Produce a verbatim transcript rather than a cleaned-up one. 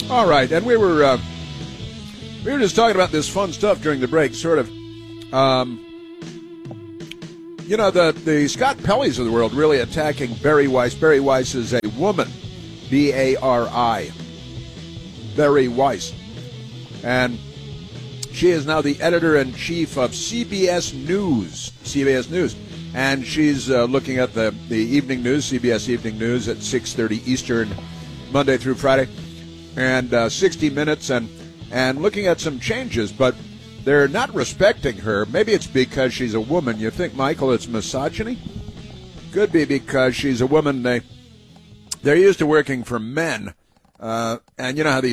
All right, and we were uh, we were just talking about this fun stuff during the break, sort of. Um, you know, the the Scott Pelley's of the world really attacking Bari Weiss. Bari Weiss is a woman, B A R I, Bari Weiss, and she is now the editor-in-chief of C B S News. C B S News. And she's uh, looking at the, the evening news, C B S Evening News at six thirty Eastern, Monday through Friday, and uh, sixty minutes, and, and looking at some changes. But they're not respecting her. Maybe it's because she's a woman. You think, Michael, it's misogyny? Could be because she's a woman. They, they're used to working for men. Uh, and you know how these